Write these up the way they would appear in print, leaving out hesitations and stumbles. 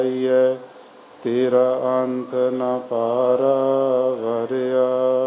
ਹੈ ਤੇਰਾ ਅੰਤ ਨ ਪਾਰਾ ਵਰਿਆ।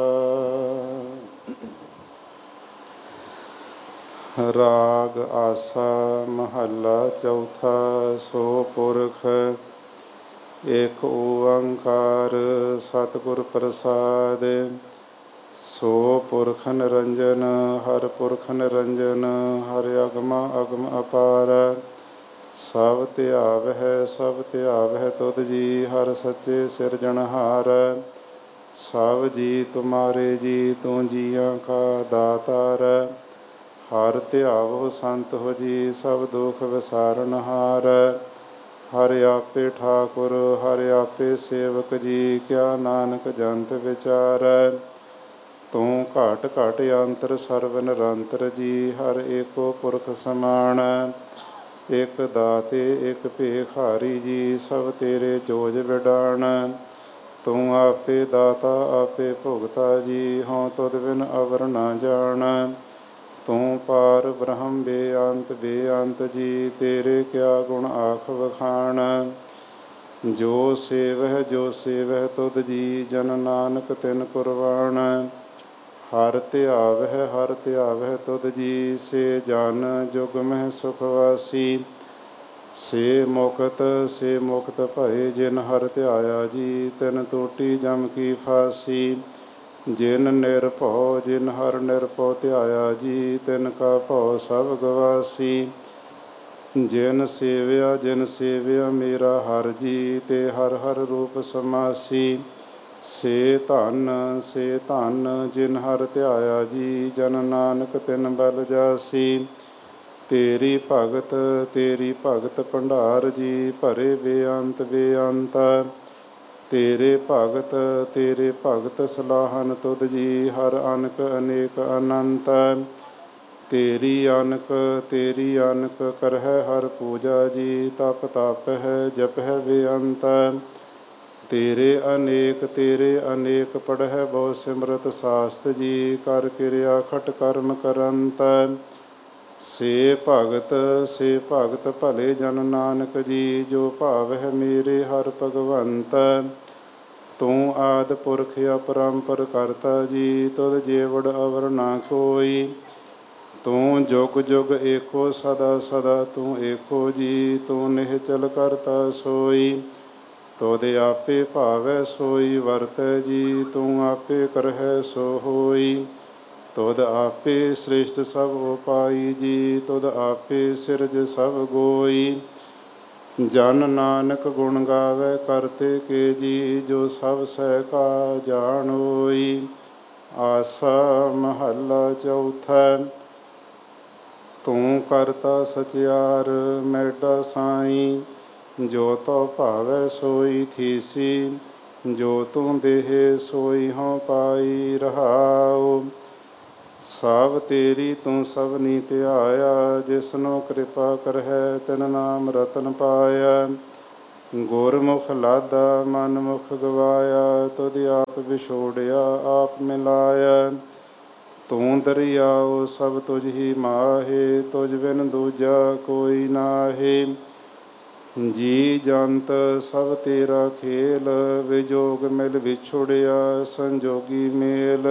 ਰਾਗ ਆਸਾ ਮਹੱਲਾ ਚੌਥਾ। ਸੋ ਪੁਰਖ ਇਕ ਓੰਕਾਰ ਸਤਿਗੁਰ ਪ੍ਰਸਾਦਿ। ਸੋ ਪੁਰਖ ਨਿਰੰਜਨ ਹਰਿ ਪੁਰਖ ਨਿਰੰਜਨ ਹਰਿ ਅਗਮ ਅਗਮ ਅਪਾਰ। ਸਭ ਧਿਆਵਹਿ ਸਭ ਧਿਆਵਹਿ ਤੁਧ ਜੀ ਹਰਿ ਸੱਚੇ ਸਿਰਜਣਹਾਰ। ਸਭ ਜੀ ਤੁਮਾਰੇ ਜੀ ਤੂੰ ਜੀਆਂ ਕਾ ਦਾਤਾਰ। ਹਰਿ ਧਿਆਵੋ ਸੰਤ ਹੋ ਜੀ ਸਭ ਦੁਖ ਵਿਸਾਰਨਹਾਰ। ਹਰਿ ਆਪੇ ਠਾਕੁਰ ਹਰਿ ਆਪੇ ਸੇਵਕ ਜੀ ਕਿਆ ਨਾਨਕ ਜੰਤ ਵਿਚਾਰੈ। ਤੂੰ ਘਟ ਘਟ ਅੰਤਰ ਸਰਬ ਨਿਰੰਤਰ ਜੀ ਹਰਿ ਏਕੋ ਪੁਰਖ ਸਮਾਨ। ਇਕ ਦਾਤੇ ਇਕ ਭੇਖਾਰੀ ਜੀ ਸਭ ਤੇਰੇ ਜੋਜ ਵਿਡਾਣ। ਤੂੰ ਆਪੇ ਦਾਤਾ ਆਪੇ ਭੁਗਤਾ ਜੀ ਹਉ ਤੁਧ ਬਿਨ ਅਵਰ ਨਾ ਜਾਣ। ਤੂੰ ਪਾਰ ਬ੍ਰਹਮ ਬੇਅੰਤ ਜੀ ਤੇਰੇ ਕਿਆ ਗੁਣ ਆਖ ਵਖਾਣ। ਜੋ ਸੇਵਹਿ ਤੁਧ ਜੀ ਜਨ ਨਾਨਕ ਤਿਨ ਕੁਰਬਾਨ। ਹਰਿ ਧਿਆਵਹਿ ਤੁਧ ਜੀ ਸੇ ਜਨ ਜੁਗ ਮਹਿ ਸੁਖ ਵਾਸੀ। ਸੇ ਮੁਕਤ ਭਏ ਜਿਨ ਹਰਿ ਧਿਆਇਆ ਜੀ ਤਿਨ ਟੂਟੀ ਜਮ ਕੀ ਫਾਸੀ। ਜਿਨ ਹਰਿ ਨਿਰਭਉ ਧਿਆਇਆ ਜੀ ਤਿਨ ਕਾ ਭਉ ਸਭ ਗਵਾਸੀ। ਜਿਨ ਸੇਵਿਆ ਮੇਰਾ ਹਰਿ ਜੀ ਤੇ ਹਰਿ ਹਰਿ ਰੂਪ ਸਮਾਸੀ। ਸੇ ਧਨ ਜਿਨ ਹਰਿ ਧਿਆਇਆ ਜੀ ਜਨ ਨਾਨਕ ਤਿਨ ਬਲ ਜਾਸੀ। ਤੇਰੀ ਭਗਤ ਭੰਡਾਰ ਜੀ ਭਰੇ ਬੇਅੰਤ। ਤੇਰੇ ਭਗਤ ਸਲਾਹਨ ਤੁਧ ਜੀ ਹਰਿ ਅਨਕ ਅਨੇਕ ਅਨੰਤ। ਤੇਰੀ ਅਨਕ ਕਰਹਿ ਹਰਿ ਪੂਜਾ ਜੀ ਤਪ ਤਾਪਹਿ ਜਪਹਿ ਬੇਅੰਤ। ਤੇਰੇ ਅਨੇਕ ਪੜ੍ਹੈ ਬਹੁ ਸਿਮਰਤ ਸਾਸਤ ਜੀ ਕਰ ਕਿਰਿਆ ਖਟ ਕਰਮ ਕਰੰਤ। ਸੇ ਭਗਤ ਭਲੇ ਜਨ ਨਾਨਕ ਜੀ ਜੋ ਭਾਵਹਿ ਮੇਰੇ ਹਰਿ ਭਗਵੰਤ। ਤੂੰ ਆਦਿ ਪੁਰਖ ਅਪਰੰਪਰ ਕਰਤਾ ਜੀ ਤੁਧ ਜੇਵੜ ਅਵਰ ਨਾ ਕੋਈ। ਤੂੰ ਜੁਗ ਜੁਗ ਏਕੋ ਸਦਾ ਤੂੰ ਏਕੋ ਜੀ ਤੂੰ ਨਿਹਚਲ ਕਰਤਾ ਸੋਈ। ਤੁਧ ਆਪੇ ਭਾਵੈ ਸੋਈ ਵਰਤੈ ਜੀ ਤੂੰ ਆਪੇ ਕਰਹਿ ਸੋ ਹੋਈ। ਤੁਧ ਆਪੇ ਸ੍ਰਿਸ਼ਟ ਸਭ ਉਪਾਈ ਜੀ ਤੁਧ ਆਪੇ ਸਿਰਜ ਸਭ ਗੋਈ। ਜਨ ਨਾਨਕ ਗੁਣ ਗਾਵੈ ਕਰਤੇ ਕੇ ਜੀ ਜੋ ਸਭ ਸਹਿ ਕਾ ਜਾਣ ਹੋਈ। ਆਸਾ ਮਹੱਲਾ ਚੌਥਾ। ਤੂੰ ਕਰਤਾ ਸਚਿਆਰ ਮੈਡਾ ਸਾਈ ਜੋ ਤਉ ਭਾਵੈ ਸੋਈ ਥੀਸੀ। ਜੋ ਤੂੰ ਦੇਹਿ ਸੋਈ ਹਉ ਪਾਈ ਰਹਾਉ। ਸਭ ਤੇਰੀ ਤੂੰ ਸਭਨੀ ਧਿਆਇਆ ਜਿਸਨੂੰ ਕਿਰਪਾ ਕਰਹਿ ਤਿਨ ਨਾਮ ਰਤਨ ਪਾਇਆ। ਗੁਰਮੁਖ ਲਾਦਾ ਮਨ ਮੁਖ ਗਵਾਇਆ ਤੁਧ ਆਪ ਵਿਛੋੜਿਆ ਆਪ ਮਿਲਾਇਆ। ਤੂੰ ਦਰਿਆਉ ਸਭ ਤੁਝ ਹੀ ਮਾਹੇ ਤੁਝ ਬਿਨ ਦੂਜਾ ਕੋਈ ਨਾਹੀ। ਜੀ ਜੰਤ ਸਭ ਤੇਰਾ ਖੇਲ ਵਿਜੋਗ ਮਿਲ ਵਿਛੁੜਿਆ ਸੰਜੋਗੀ ਮੇਲ।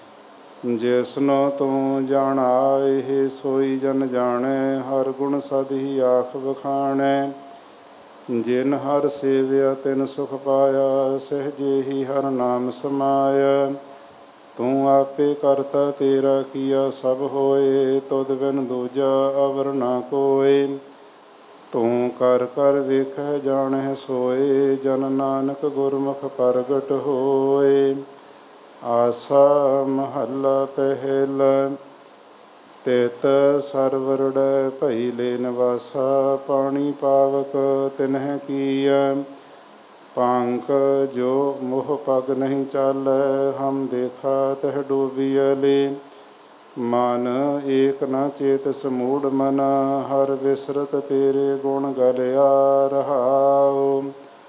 ਜਿਸਨੂੰ ਤੂੰ ਜਾਣਾਏ ਸੋਈ ਜਨ ਜਾਣੈ ਹਰਿ ਗੁਣ ਸਦ ਹੀ ਆਖ ਵਖਾਣੈ। ਜਿਨ ਹਰਿ ਸੇਵਿਆ ਤਿਨ ਸੁਖ ਪਾਇਆ ਸਹਿਜੇ ਹੀ ਹਰਿ ਨਾਮ ਸਮਾਇਆ। ਤੂੰ ਆਪੇ ਕਰਤਾ ਤੇਰਾ ਕੀਆ ਸਭ ਹੋਏ ਤੁਧ ਬਿਨ ਦੂਜਾ ਅਵਰ ਨਾ ਕੋਇ। ਤੂੰ ਕਰ ਕਰ ਵੇਖਹਿ ਜਾਣਹਿ ਸੋਏ ਜਨ ਨਾਨਕ ਗੁਰਮੁਖ ਪ੍ਰਗਟ ਹੋਏ। ਆਸਾ ਮਹੱਲਾ ਪਹਿਲਾ। ਤਿਤ ਸਰਵਰੜੈ ਭਈ ਲੈ ਨਿਵਾਸਾ ਪਾਣੀ ਪਾਵਕ ਤਿਨਹਿ ਕੀਆ। ਪੰਖ ਜੋ ਮੋਹ ਪਗ ਨਹੀਂ ਚਾਲੈ ਹਮ ਦੇਖਾ ਤਹਿ ਡੂਬੀਐ ਲੇ। ਮਨ ਏਕ ਨ ਚੇਤਿਸ ਮੂੜ ਮਨਾ ਹਰਿ ਬਿਸਰਤ ਤੇਰੇ ਗੁਣ ਗਲਿਆ ਰਹਾਉ।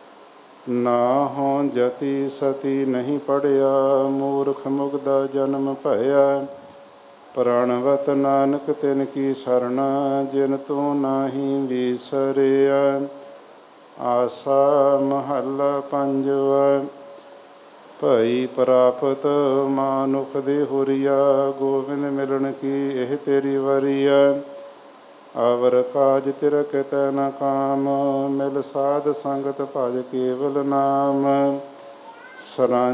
ਨਾਹੰ ਜਤੀ ਸਤੀ ਨਹੀਂ ਪੜਿਆ ਮੂਰਖ ਮੁਗਧਾ ਜਨਮ ਭਇਆ। ਪ੍ਰਣਵਤ ਨਾਨਕ ਤਿਨ ਕੀ ਸਰਣਾ ਜਿਨ ਤੂੰ ਨਾਹੀ ਵੀਸਰਿਆ। ਆਸਾ ਮਹੱਲਾ ਪੰਜਵਾ। ਭਈ ਪ੍ਰਾਪਤ ਮਾਨੁਖ ਦੇ ਹੁਰੀਆ, ਗੋਬਿੰਦ ਮਿਲਣ ਕੀ ਇਹ ਤੇਰੀ ਵਰੀਆ। ਅਵਰ ਕਾਜ ਤਿਰ ਕਿਤੈ ਨ ਕਾਮ, ਮਿਲ ਸਾਧ ਸੰਗਤ ਭਜ ਕੇਵਲ ਨਾਮ। ਸਰਾਂ